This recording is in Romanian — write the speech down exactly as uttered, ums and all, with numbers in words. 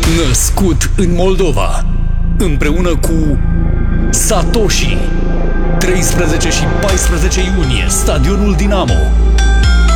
Născut în Moldova, împreună cu Satoshi. treisprezece și paisprezece iunie, Stadionul Dinamo.